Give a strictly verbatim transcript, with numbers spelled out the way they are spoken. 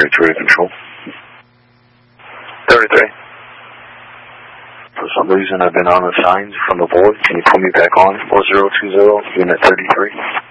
thirty-three to control. thirty-three. For some reason, I've been on the signs from the board. Can you put me back on? four zero two zero, unit thirty-three.